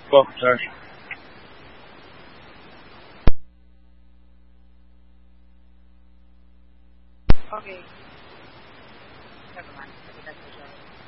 Oh, sorry. Okay. Never mind. I think that's the show.